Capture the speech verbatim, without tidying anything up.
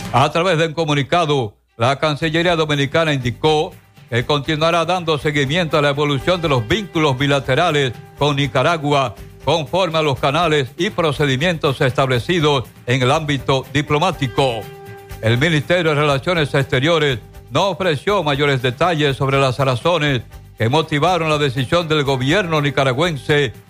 A través de un comunicado, la Cancillería Dominicana indicó que continuará dando seguimiento a la evolución de los vínculos bilaterales con Nicaragua, conforme a los canales y procedimientos establecidos en el ámbito diplomático. El Ministerio de Relaciones Exteriores no ofreció mayores detalles sobre las razones que motivaron la decisión del gobierno nicaragüense